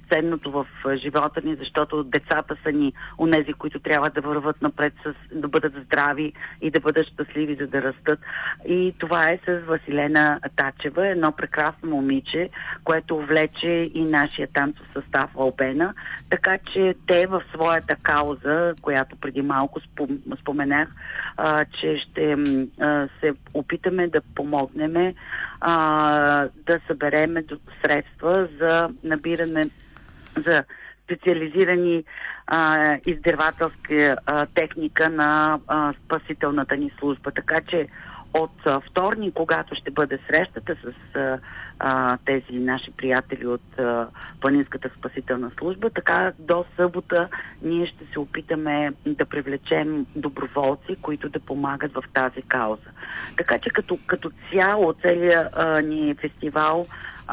ценното в живота ни, защото децата са ни онези, които трябва да върват напред, да бъдат здрави и да бъдат щастливи, за да растат. И това е с Василена Тачева, едно прекрасно момиче, което влече и нашия танцов състав Албена, така че те в своята кауза, която преди малко споменах, че ще се опитаме да помогнем да събереме средства за набиране за специализирани издирвателска техника на спасителната ни служба. Така че от вторник, когато ще бъде срещата с тези наши приятели от Планинската спасителна служба, така до събота ние ще се опитаме да привлечем доброволци, които да помагат в тази кауза. Така че като цяло целият ни фестивал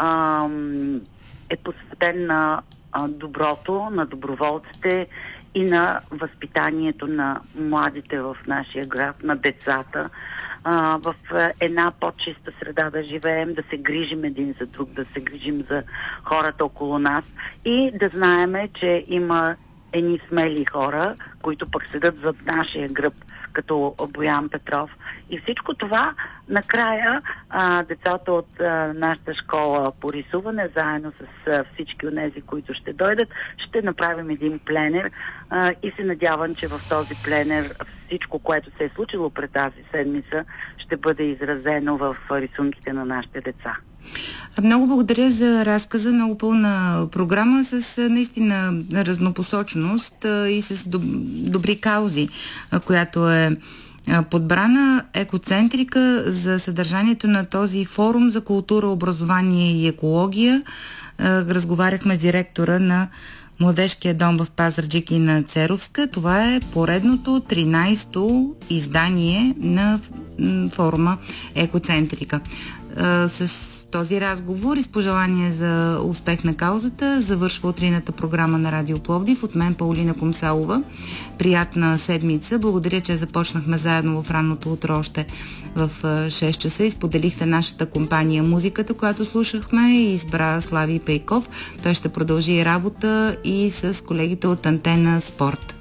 е посветен на доброто, на доброволците и на възпитанието на младите в нашия град, на децата, в една по-чиста среда да живеем, да се грижим един за друг, да се грижим за хората около нас и да знаеме, че има едни смели хора, които пък седат зад нашия гръб, като Боян Петров. И всичко това, накрая, децата от нашата школа по рисуване, заедно с всички от тези, които ще дойдат, ще направим един пленер и се надявам, че в този пленер всичко, което се е случило през тази седмица, ще бъде изразено в рисунките на нашите деца. Много благодаря за разказа, много пълна програма с наистина разнопосочност и с добри каузи, която е подбрана. Екоцентрика за съдържанието на този форум за култура, образование и екология. Разговаряхме с директора на Младежкия дом в Пазарджик и на Церовска. Това е поредното 13-то издание на форума Екоцентрика. С този разговор и с пожелание за успех на каузата завършва утрената програма на Радио Пловдив. От мен Паулина Комсалова. Приятна седмица. Благодаря, че започнахме заедно в ранното утро още в 6 часа и споделихте нашата компания музиката, която слушахме, и избра Слави Пейков. Той ще продължи работа и с колегите от Антена Спорт.